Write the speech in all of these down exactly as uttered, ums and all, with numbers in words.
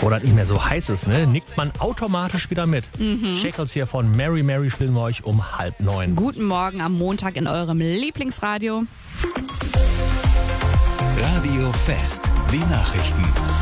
Wo das nicht mehr so heiß ist, ne, nickt man automatisch wieder mit. Mhm. Shekels hier von Mary Mary spielen wir euch um halb neun. Guten Morgen am Montag in eurem Lieblingsradio. Radio Fest, die Nachrichten.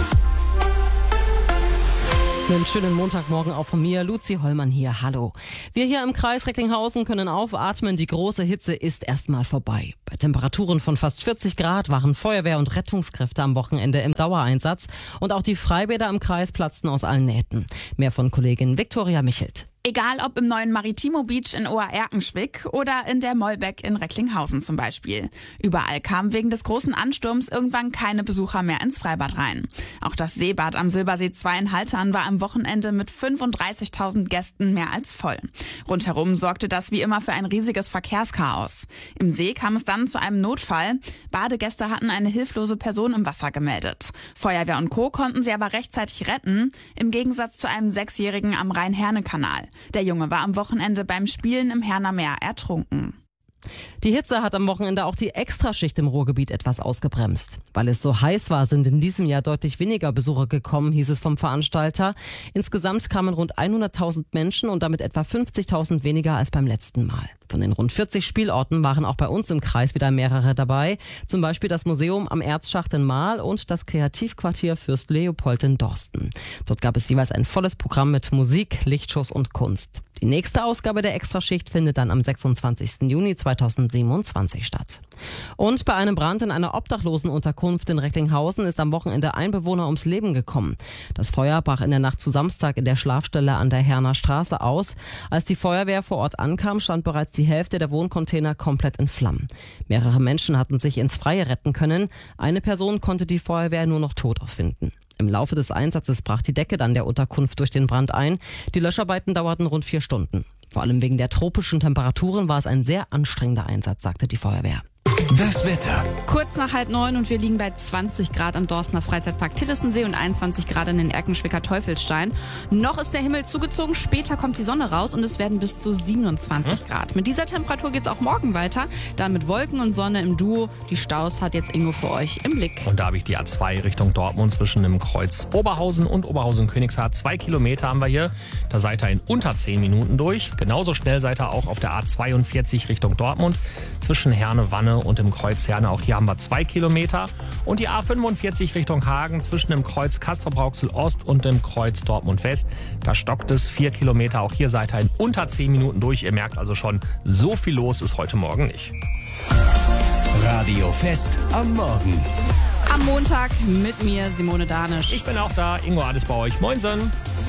Einen schönen Montagmorgen auch von mir, Luzi Hollmann hier, hallo. Wir hier im Kreis Recklinghausen können aufatmen, die große Hitze ist erstmal vorbei. Bei Temperaturen von fast vierzig Grad waren Feuerwehr und Rettungskräfte am Wochenende im Dauereinsatz und auch die Freibäder im Kreis platzten aus allen Nähten. Mehr von Kollegin Viktoria Michelt. Egal ob im neuen Maritimo Beach in Obererkenschwick oder in der Mollbeck in Recklinghausen zum Beispiel. Überall kamen wegen des großen Ansturms irgendwann keine Besucher mehr ins Freibad rein. Auch das Seebad am Silbersee zwei in Haltern war am Wochenende mit fünfunddreißigtausend Gästen mehr als voll. Rundherum sorgte das wie immer für ein riesiges Verkehrschaos. Im See kam es dann zu einem Notfall. Badegäste hatten eine hilflose Person im Wasser gemeldet. Feuerwehr und Co. konnten sie aber rechtzeitig retten, im Gegensatz zu einem Sechsjährigen am Rhein-Herne-Kanal. Der Junge war am Wochenende beim Spielen im Herner Meer ertrunken. Die Hitze hat am Wochenende auch die Extraschicht im Ruhrgebiet etwas ausgebremst. Weil es so heiß war, sind in diesem Jahr deutlich weniger Besucher gekommen, hieß es vom Veranstalter. Insgesamt kamen rund hunderttausend Menschen und damit etwa fünfzigtausend weniger als beim letzten Mal. Von den rund vierzig Spielorten waren auch bei uns im Kreis wieder mehrere dabei. Zum Beispiel das Museum am Erzschacht in Marl und das Kreativquartier Fürst Leopold in Dorsten. Dort gab es jeweils ein volles Programm mit Musik, Lichtshows und Kunst. Die nächste Ausgabe der Extraschicht findet dann am sechsundzwanzigsten Juni zweitausendsiebenundzwanzig statt. Und bei einem Brand in einer Obdachlosenunterkunft in Recklinghausen ist am Wochenende ein Bewohner ums Leben gekommen. Das Feuer brach in der Nacht zu Samstag in der Schlafstelle an der Herner Straße aus. Als die Feuerwehr vor Ort ankam, stand bereits die Hälfte der Wohncontainer komplett in Flammen. Mehrere Menschen hatten sich ins Freie retten können. Eine Person konnte die Feuerwehr nur noch tot auffinden. Im Laufe des Einsatzes brach die Decke dann der Unterkunft durch den Brand ein. Die Löscharbeiten dauerten rund vier Stunden. Vor allem wegen der tropischen Temperaturen war es ein sehr anstrengender Einsatz, sagte die Feuerwehr. Das Wetter. Kurz nach halb neun und wir liegen bei zwanzig Grad am Dorstener Freizeitpark Tillessensee und einundzwanzig Grad in den Erkenschwicker Teufelsstein. Noch ist der Himmel zugezogen, später kommt die Sonne raus und es werden bis zu siebenundzwanzig hm? Grad. Mit dieser Temperatur geht's auch morgen weiter, dann mit Wolken und Sonne im Duo. Die Staus hat jetzt Ingo für euch im Blick. Und da habe ich die A zwei Richtung Dortmund zwischen dem Kreuz Oberhausen und Oberhausen-Königshardt. Zwei Kilometer haben wir hier. Da seid ihr in unter zehn Minuten durch. Genauso schnell seid ihr auch auf der A zweiundvierzig Richtung Dortmund zwischen Herne-Wanne und im Kreuz Herne. Auch hier haben wir zwei Kilometer. Und die A fünfundvierzig Richtung Hagen zwischen dem Kreuz Castrop-Rauxel Ost und dem Kreuz Dortmund West. Da stockt es vier Kilometer. Auch hier seid ihr in unter zehn Minuten durch. Ihr merkt also schon, so viel los ist heute Morgen nicht. Radio Fest am Morgen. Am Montag mit mir, Simone Danisch. Ich bin auch da. Ingo, alles bei euch. Moinsen.